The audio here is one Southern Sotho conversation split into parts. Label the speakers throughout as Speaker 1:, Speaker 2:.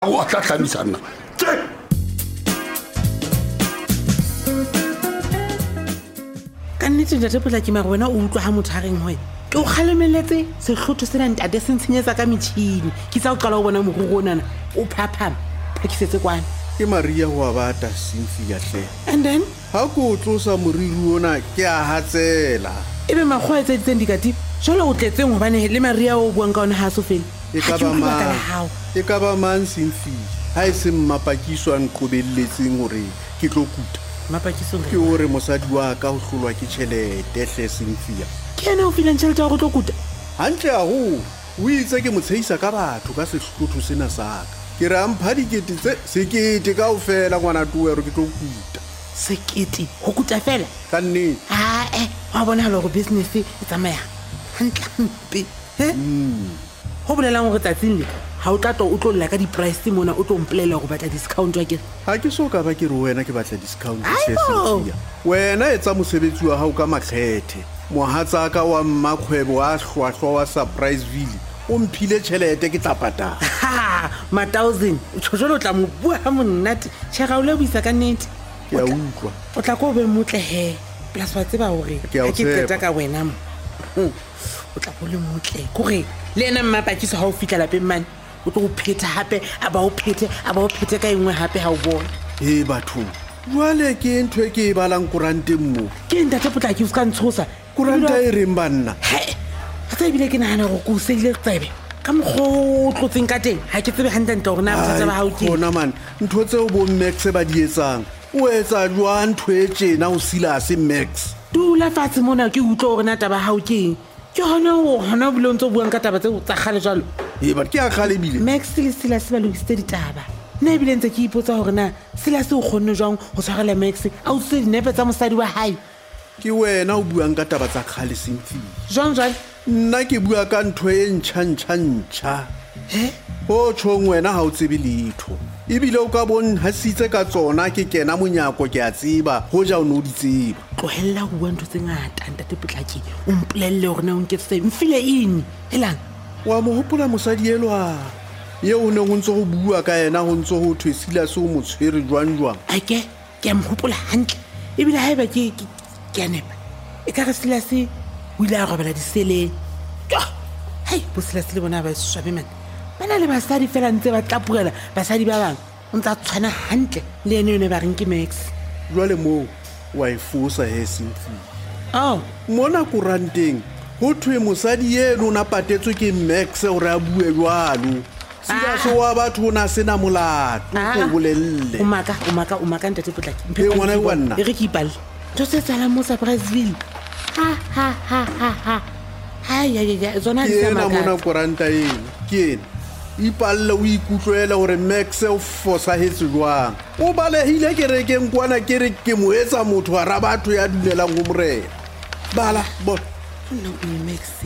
Speaker 1: wa tla tlamisa nna
Speaker 2: ka nnete ntate Potlaki mare wena o utlwa ha motho a reng ho ke o kgalemeletse sehlotho sena ntate se ntshenyetsa ka metšhini ke sa o qala o bona moruro onana o phaphama phakisetse kwana
Speaker 3: ke Maria wa bata Cynthia hle
Speaker 2: and then
Speaker 3: ha ko tlosa moriri ona ke a hatsela
Speaker 2: ebe makgwa etsa ditseng dikati jalo o tletseng hobane le Maria o buang ka ona ha so fela
Speaker 3: e ka ba man Cynthia ha e se mmapakiswa nqobelletseng hore ke tlo kuta
Speaker 2: mapakisong
Speaker 3: ke hore mosadi wa ka ho hlolwa ke tjhelete hle Cynthia
Speaker 2: ke ena o filang tjhelete ya go tlo kuta
Speaker 3: hantle ho o itse ke motshehisa ka batho ka sehlotho sena sa ka ke re ampha dikete tse sekete ka o fela ngwana tuwero ke tlo kuta
Speaker 2: sekete go kuta fela
Speaker 3: ka nnete
Speaker 2: wa bona hore business e tsamaya hantle ho bolelang gore tsatsing le ha o tla o tlo lla ka di-price mona o tlo mpolela go batla discount wa ke
Speaker 3: ha ke so ka ba ke re wena ke batla discount Cynthia wena etsa mosebetsi wa hao ka makgethe mohatsaka wa mmakgwebo wa hlwahlwa wa Surpriseville o mphile tjhelete ke tla patala
Speaker 2: ma 1000 o tshojolo tla mo bua ha monnate tshega o le buisa ka nnete
Speaker 3: ke a utlwa
Speaker 2: o tla go be motle he plus wa tseba hore ha ke tseta ka wena mo o tla go le motle gore le ena mmapakiso ha o fitla lapeng mane o tlo go phetha hape a ba o phete ka engwe hape ha o bona
Speaker 3: batho jwale ke ntwe ke e balang kuranteng mo
Speaker 2: ke ntate Potlaki o ska ntshosa
Speaker 3: kuranta e reng banna
Speaker 2: ha tsa ebile ke nahana gore ko seile tsebe ka mokgo tlotseng ka teng ha ke tsebe hantle gore na bothata ba hao ke
Speaker 3: bona man ntho tseo bo Max ba di etsang o etsa jwang ntho e tjena o Silas Max
Speaker 2: dula fatshe mona ke utlwa gore na taba hao ke ke hona bile ntse o buang ka taba tse tsa kgale jalo
Speaker 3: ba ke a kgale bile
Speaker 2: Max le Silas ba lokisitse ditaba nna ebile ntse ke ipotsa gore na Silas o kgonne jwang go tshwarela Max a utswe dinepe tsa mosadi wa hae
Speaker 3: ke wena o buang ka taba tsa kgale Cynthia
Speaker 2: jwang
Speaker 3: nna ke bua ka ntho e ntšha ho tshong wena ha o tsebe letho ebile o ka bonhasitse ka tsona ke kena monyako ke a tseba ho ja o no di tseba
Speaker 2: tlohella go bua ntho tse ngata ntate Potlaki o mpolelle gore na o nketse mfile ini helang
Speaker 3: wa mo hopola mosadi elwa ye o ne go ntse go bua ka ena go ntse go thwesila se o mo tshwere jwang
Speaker 2: ke a mhopola hantle ebile haeba ke a nepa e ka re Silas o ile a robela diseleng hei bo Silas le bona ba swabe mane ba na le basadi fela ntse ba tlapurela basadi ba bang o ntse a tshwana hantle le ene yone ba reng ke Max
Speaker 3: jwale moo wa e fosa he Cynthia mona kuranteng ho thwe mosadi eno o na patetswe ke Max gore a bue jwalo Silas wa batho o na sena molato go bolelle
Speaker 2: o maka ntate Potlaki
Speaker 3: ngwana wa nna
Speaker 2: e re ke ipalle ntho se tsala mo Surpriseville zona di sa
Speaker 3: maka mona kuranta eno ke ena ipalle o ikutlwela gore Max o fosahetse jwang o balehile kerekeng kwana ke re ke mo etsa motho wa rabatho ya dumelang go morena bala bona
Speaker 2: no Max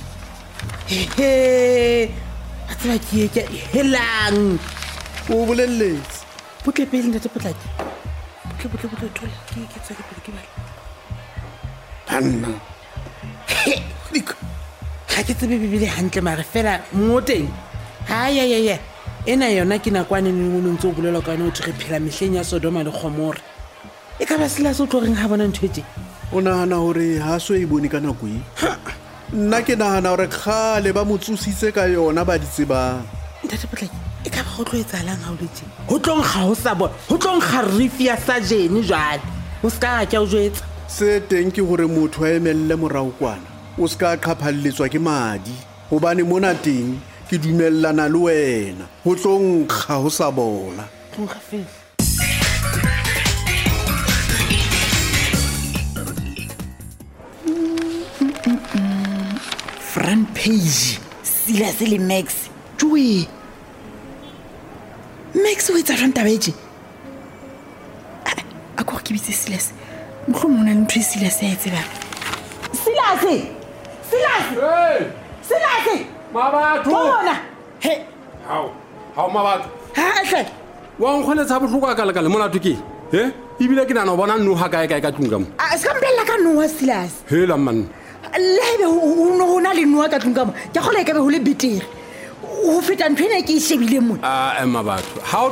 Speaker 2: a tseba ke ke helang
Speaker 3: o bolelletse
Speaker 2: butle pele ntate Potlaki butle thola ke tsa ke pele ke bala
Speaker 3: anna
Speaker 2: ha ke tsebe bibele hantle mare fela moteng ena yona ke nakwane nngwe ntse o bolela ka yona o re phela mehleng ya Sodoma le Gomora e ka ba Silas o tlo reng ha bona ntho etse
Speaker 3: o nahana hore ha so e bone ka nako e nna ke nahana hore khale ba motsositse ka yona ba di tsebang
Speaker 2: ntate Potlaki e ka ba go tlo etsalang ha o le tse ho tlong ga ho sa bona ho tlong ga rifi ya sajene jwale o ska ka o jwetsa
Speaker 3: se teng ke hore motho a emelle morao kwana o ska qhaphalletswa ke madi hobane mona teng ke dumellana le wena ho tlong ga ho sa bona
Speaker 2: tlong ga fela front page Silas le Max tjue Max o etsa jwang tabeje a go ke bitse Silas motho mona le ntwe Silas a etse ba Silas
Speaker 4: Mabatho
Speaker 2: bona he
Speaker 4: How mabatho
Speaker 2: ha hle
Speaker 4: wa nkgoletsa bohloko ka lekale mona tuke ibile ke nana bona nno ha kae ka tlung ka mo
Speaker 2: a se ka mpella ka noa Silas
Speaker 4: hela man
Speaker 2: lebe o na le noa ka tlung ka mo ke kgola e ka be ho le betere o feta ntwe ne ke shebile mo
Speaker 4: mabatho ha